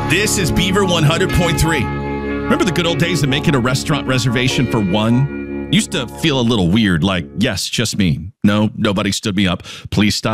This is Beaver 100.3. Remember the good old days of making a restaurant reservation for one? Used to feel a little weird, like, yes, just me. No, nobody stood me up. Please stop.